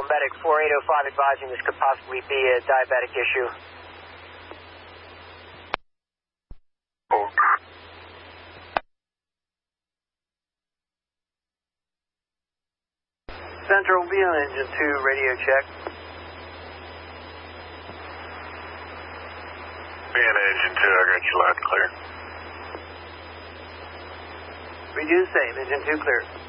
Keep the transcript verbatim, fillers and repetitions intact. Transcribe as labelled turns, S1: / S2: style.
S1: medic four eight oh five advising this could possibly be a diabetic issue.
S2: Okay.
S1: Central, be on engine two, radio check.
S2: Be on engine two, I got you loud and clear.
S1: We do the same, engine two clear.